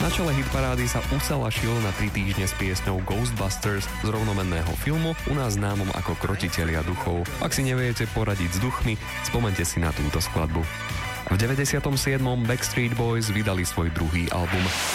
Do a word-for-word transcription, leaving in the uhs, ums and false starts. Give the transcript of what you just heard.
Na čele hitparády sa usalašil na tri týždne s piesňou Ghostbusters z rovnomenného filmu, u nás známom ako Krotitelia duchov. Ak si neviete poradiť s duchmi, spomente si na túto skladbu. V deväťdesiatom siedmom Backstreet Boys vydali svoj druhý album.